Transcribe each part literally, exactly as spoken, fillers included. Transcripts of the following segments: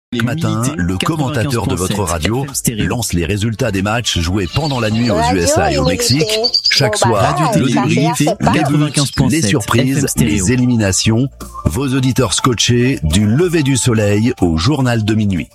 Chaque matin, le commentateur de votre radio lance les résultats des matchs joués pendant la nuit aux U S A et au Mexique. Chaque soir, le débrief, les buts, les surprises, les éliminations, vos auditeurs scotchés du lever du soleil au journal de minuit.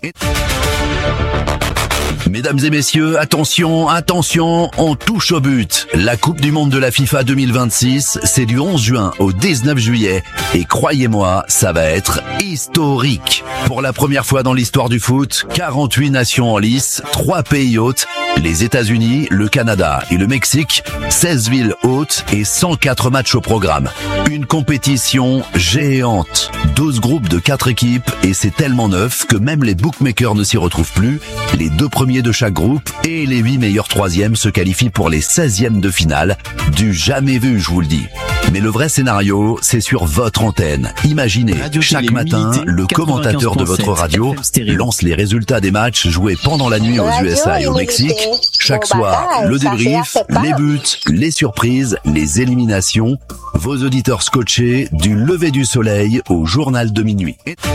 Mesdames et messieurs, attention, attention, on touche au but. La Coupe du Monde de la FIFA deux mille vingt-six, c'est du onze juin au dix-neuf juillet. Et croyez-moi, ça va être historique. Pour la première fois dans l'histoire du foot, quarante-huit nations en lice, trois pays hôtes, les États-Unis, le Canada et le Mexique, seize villes hôtes et cent quatre matchs au programme. Une compétition géante. douze groupes de quatre équipes et c'est tellement neuf que même les bookmakers ne s'y retrouvent plus. Les deux premiers de chaque groupe et les huit meilleurs troisièmes se qualifient pour les seizièmes de finale. Du jamais vu, je vous le dis. Mais le vrai scénario, c'est sur votre antenne. Imaginez, chaque matin, le commentateur de votre radio lance les résultats des matchs joués pendant la nuit aux U S A et au Mexique. Chaque soir, le débrief, les buts, les surprises, les éliminations, vos auditeurs scotchés du lever du soleil au journal de minuit.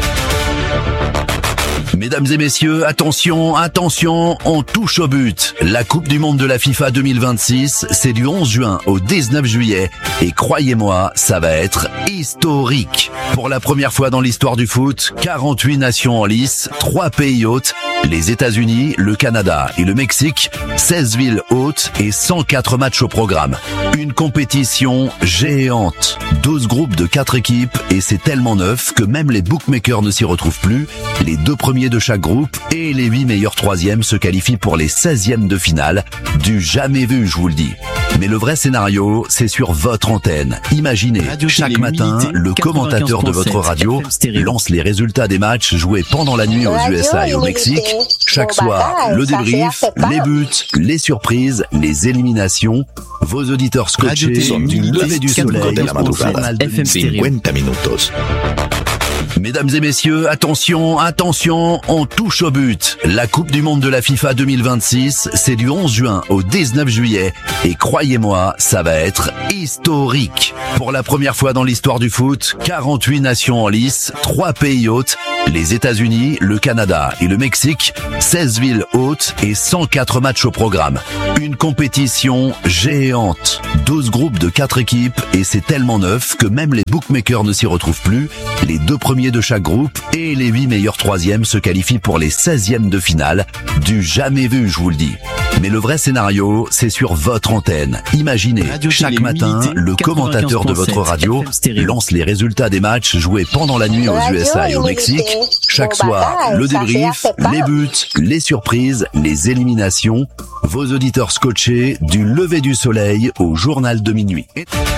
Mesdames et messieurs, attention, attention, on touche au but. La Coupe du Monde de la FIFA deux mille vingt-six, c'est du onze juin au dix-neuf juillet. Et croyez-moi, ça va être historique. Pour la première fois dans l'histoire du foot, quarante-huit nations en lice, trois pays hôtes, les États-Unis, le Canada et le Mexique, seize villes hôtes et cent quatre matchs au programme. Une compétition géante. douze groupes de quatre équipes et c'est tellement neuf que même les bookmakers ne s'y retrouvent plus. Les deux premiers de chaque groupe et les huit meilleurs troisièmes se qualifient pour les seizièmes de finale. Du jamais vu, je vous le dis. Mais le vrai scénario, c'est sur votre antenne. Imaginez, chaque matin, le commentateur de votre radio lance les résultats des matchs joués pendant la nuit aux U S A et au Mexique. Chaque soir, le débrief, les buts, les surprises, les éliminations, vos auditeurs scotchés du lever du soleil au journal de cinquanta minutos. Mesdames et messieurs, attention, attention, on touche au but. La Coupe du Monde de la FIFA deux mille vingt-six, c'est du onze juin au dix-neuf juillet. Et croyez-moi, ça va être historique. Pour la première fois dans l'histoire du foot, quarante-huit nations en lice, trois pays hôtes, les États-Unis, le Canada et le Mexique, seize villes hôtes et cent quatre matchs au programme. Une compétition géante. douze groupes de quatre équipes et c'est tellement neuf que même les bookmakers ne s'y retrouvent plus. Les deux premiers de chaque groupe et les huit meilleurs troisièmes se qualifient pour les seizièmes de finale. Du jamais vu, je vous le dis. Mais le vrai scénario, c'est sur votre antenne. Imaginez, chaque matin, le commentateur de votre radio lance les résultats des matchs joués pendant la nuit aux U S A et au Mexique. Chaque soir, le débrief, les buts, les surprises, les éliminations, vos auditeurs scotchés du lever du soleil au journal de minuit.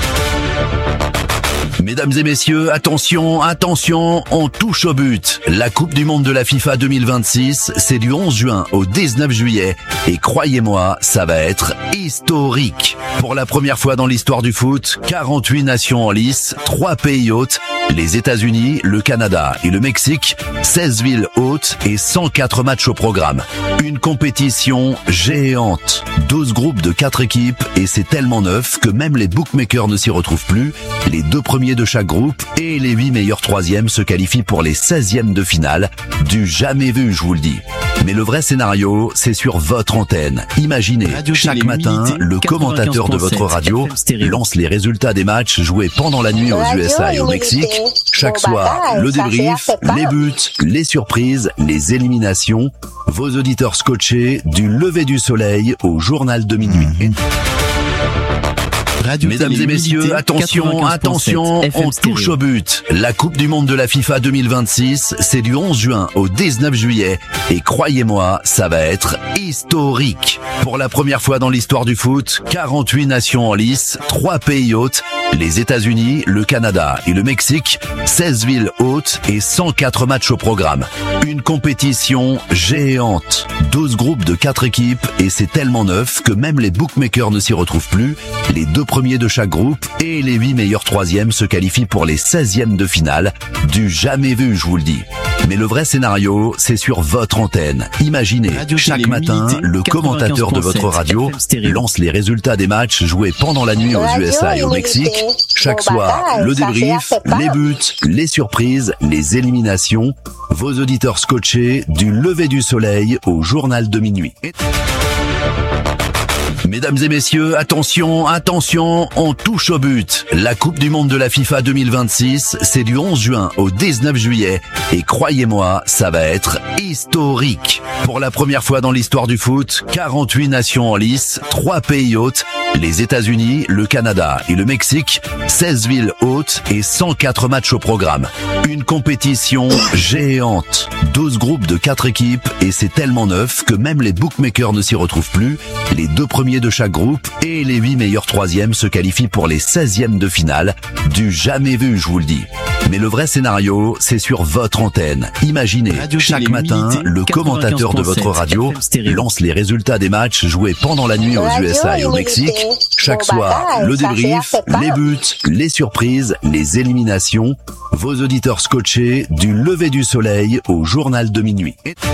Mesdames et messieurs, attention, attention, on touche au but. La Coupe du Monde de la FIFA deux mille vingt-six, c'est du onze juin au dix-neuf juillet. Et croyez-moi, ça va être historique. Pour la première fois dans l'histoire du foot, quarante-huit nations en lice, trois pays hôtes, les États-Unis, le Canada et le Mexique, seize villes hôtes et cent quatre matchs au programme. Une compétition géante. douze groupes de quatre équipes et c'est tellement neuf que même les bookmakers ne s'y retrouvent plus. Les deux premiers de chaque groupe et les huit meilleurs troisièmes se qualifient pour les seizièmes de finale. Du jamais vu, je vous le dis. Mais le vrai scénario, c'est sur votre antenne. Imaginez, chaque matin, le commentateur de votre radio lance les résultats des matchs joués pendant la nuit aux U S A et au Mexique. Chaque soir, le débrief, les buts, les surprises, les éliminations, vos auditeurs scotchés du lever du soleil au journal de minuit. Mesdames et messieurs, attention, attention, on touche au but. La Coupe du Monde de la FIFA deux mille vingt-six, c'est du onze juin au dix-neuf juillet. Et croyez-moi, ça va être historique. Pour la première fois dans l'histoire du foot, quarante-huit nations en lice, trois pays hôtes, les États-Unis, le Canada et le Mexique, seize villes hôtes et cent quatre matchs au programme. Une compétition géante. douze groupes de quatre équipes et c'est tellement neuf que même les bookmakers ne s'y retrouvent plus. Les deux premiers de chaque groupe et les huit meilleurs troisièmes se qualifient pour les seizièmes de finale. Du jamais vu, je vous le dis. Mais le vrai scénario, c'est sur votre antenne. Imaginez, chaque matin, le commentateur de votre radio lance les résultats des matchs joués pendant la nuit aux U S A et au Mexique. Chaque soir, le débrief, les buts, les surprises, les éliminations. Vos auditeurs scotchés du lever du soleil au journal de minuit. Mesdames et messieurs, attention, attention, on touche au but. La Coupe du Monde de la FIFA deux mille vingt-six, c'est du onze juin au dix-neuf juillet. Et croyez-moi, ça va être historique. Pour la première fois dans l'histoire du foot, quarante-huit nations en lice, trois pays hôtes, les États-Unis, le Canada et le Mexique, seize villes hôtes et cent quatre matchs au programme. Une compétition géante. douze groupes de quatre équipes et c'est tellement neuf que même les bookmakers ne s'y retrouvent plus. Les deux premiers de chaque groupe et les huit meilleurs troisièmes se qualifient pour les seizièmes de finale. Du jamais vu, je vous le dis. Mais le vrai scénario, c'est sur votre antenne. Imaginez, chaque matin, le commentateur de votre radio lance les résultats des matchs joués pendant la nuit aux U S A et au Mexique. Chaque soir, le débrief, les buts, les surprises, les éliminations. Vos auditeurs scotchés du lever du soleil au journal de minuit.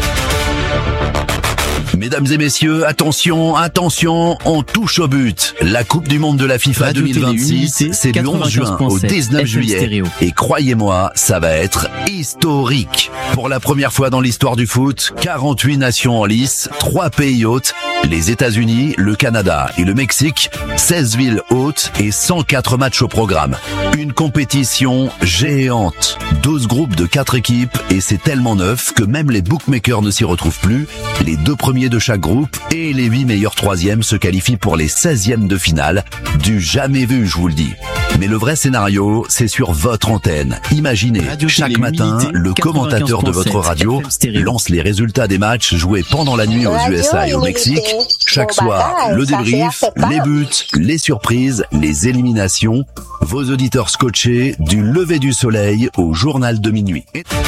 Mesdames et messieurs, attention, attention, on touche au but. La Coupe du Monde de la FIFA deux mille vingt-six, c'est du onze juin au dix-neuf juillet. Et croyez-moi, ça va être historique. Pour la première fois dans l'histoire du foot, quarante-huit nations en lice, trois pays hôtes, les États-Unis, le Canada et le Mexique, seize villes hôtes et cent quatre matchs au programme. Une compétition géante. douze groupes de quatre équipes et c'est tellement neuf que même les bookmakers ne s'y retrouvent plus. Les deux premiers de chaque groupe et les huit meilleurs troisièmes se qualifient pour les seizièmes de finale. Du jamais vu, je vous le dis. Mais le vrai scénario, c'est sur votre antenne. Imaginez, chaque matin, le commentateur de votre radio lance les résultats des matchs joués pendant la nuit aux U S A et au Mexique. Chaque soir, le débrief, les buts, les surprises, les éliminations. Vos auditeurs scotchés du lever du soleil au journal de minuit.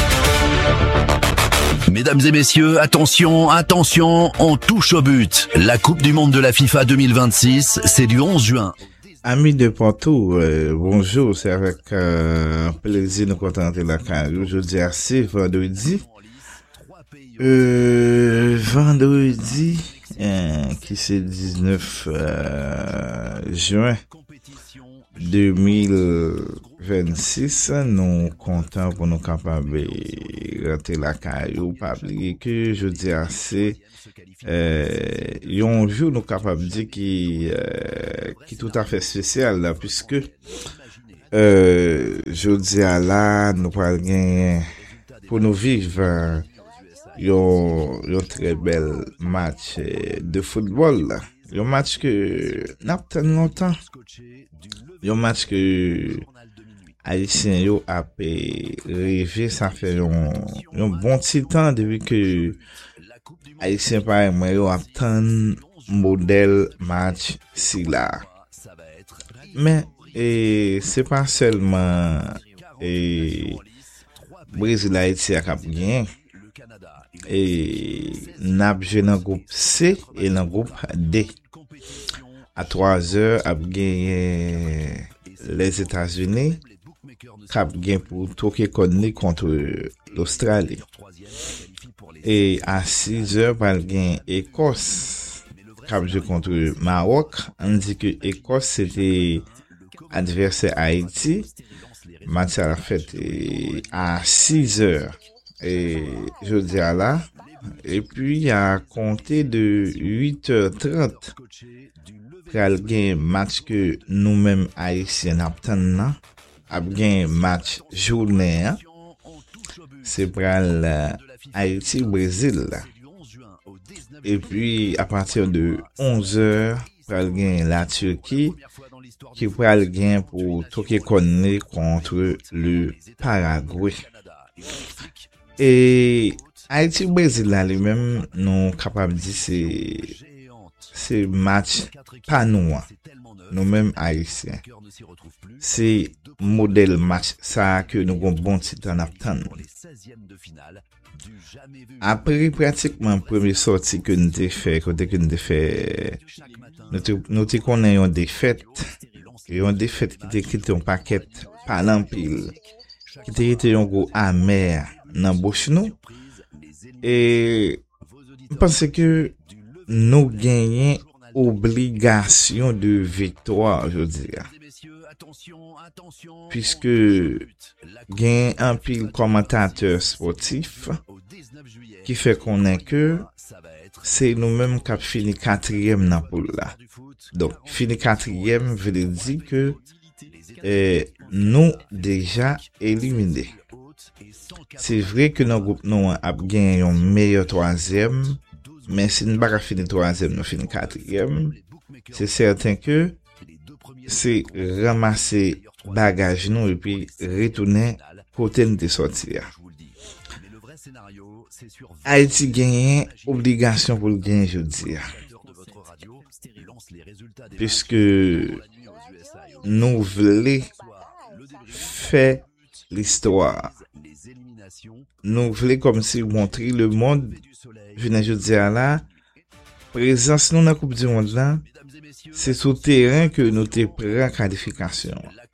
Mesdames et messieurs, attention, attention, on touche au but. La Coupe du Monde de la FIFA deux mille vingt-six, c'est du onze juin. Amis de partout, euh, bonjour, c'est avec euh, plaisir de nous contenter la carrière. Aujourd'hui, c'est vendredi. Euh, vendredi, euh, qui c'est dix-neuf euh, juin deux mille vingt-six, nous comptons pour nous capables de rentrer la carrière. Pas oublier que je dis assez, euh, il y a un jour nous capables de dire qui, euh, qui tout à fait spécial là, puisque, euh, je dis à là, nous pas gagner, pour nous vivre, un euh, très bel match de football là. Un match que n'a pas longtemps. Un match que Haïtien yo a rêvé, ça fait un, un bon petit temps depuis que Haïtien par moi yo a tant modèle match si là. Mais et c'est pas seulement et Brésil Haïti a cap gagné. Et n'a joué dans groupe C et dans groupe D. À trois heures, a gagné les États-Unis, a gagné pour Tokyo Conley contre l'Australie. Et à six heures, a gagné Écosse, a joué contre Maroc. On dit que Écosse c'était adversaire Haïti. Match à la fête à six heures. Et je dis à là, et puis à compter de huit heures trente, pral gen match que nous-mêmes Haïtiens n'attendons, a gen match journée, c'est pral euh, Haïti-Brésil. Et puis à partir de onze heures, pral gen la Turquie, qui pral gen pour Tokyo Conley contre le Paraguay. Et Haïti Brésil là lui-même nous capable de dire c'est c'est match pas nous nous mêmes haïtiens c'est modèle match ça que nous avons bon petit en attendre. Après pratiquement première sortie que nous avons fait côté que nous avons fait nous nous connaissons une défaite et une défaite qui était un paquet pas l'empile qui était un gros amer nan bouche nou. Et je pense que nous gagnons obligation de victoire, je dirais. Puisque gagne un pile commentateur sportif qui fait connaître que c'est nous-mêmes qui avons fini quatrième dans poule là. Donc, fini quatrième veut dire que eh, nous déjà éliminés. C'est vrai que notre groupe nous a gagné un meilleur troisième, mais si nous ne pas fini troisième, nous finissons quatrième. C'est certain que c'est ramasser bagage nous et puis retourner côté de sortir. Haïti gagne obligation pour le gagner, je dis. Puisque nous voulons faire l'histoire. Nous voulons comme si montrer le monde, je ne dire là, présence nous dans la Coupe du Monde là, c'est sur le terrain que nous te prenons qualification.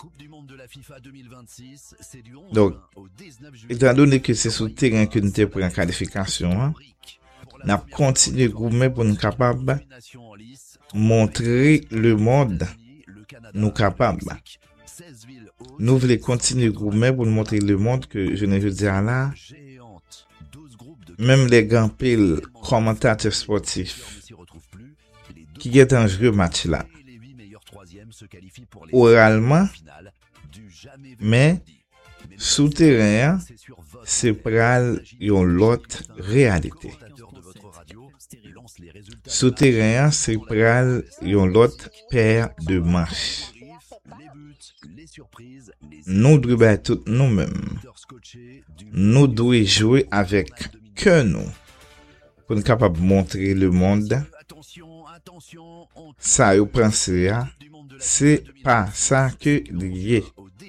Donc, étant donné que c'est sur le terrain que nous te prenons qualification, nous avons continué pour nous capables montrer le monde nous capables. Nous voulons continuer pour nous montrer le monde que je ne veux dire là, même les grands piles commentateurs sportifs qui est en jeu match là, oralement, mais sous terrain, c'est pral yon l'autre réalité. Sous terrain, c'est pral yon l'autre paire de manches. Nous devons tout nous-mêmes. Nous devons jouer avec que nous pour nous capable de montrer le monde. Ça, vous pensez, c'est pas ça que lié.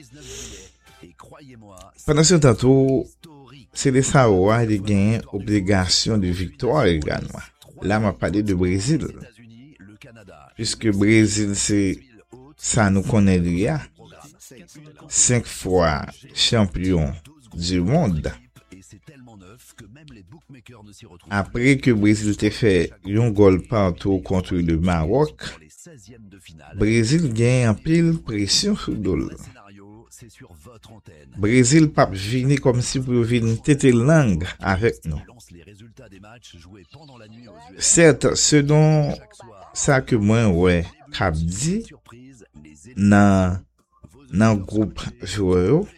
Pendant ce temps, c'est les Saoua qui gagnent obligation de victoire également. Là, m'a parlé de Brésil. Puisque Brésil, c'est ça nous connaît déjà. Cinq fois champion du monde. Après que Brésil t'ait fait un goal partout contre le Maroc, Brésil gagne en pile pression sur le Brésil pas venir comme si pour venir têter langue avec nous. Certes, ce dont ça que moi ouais cap dit dans dans groupe joueur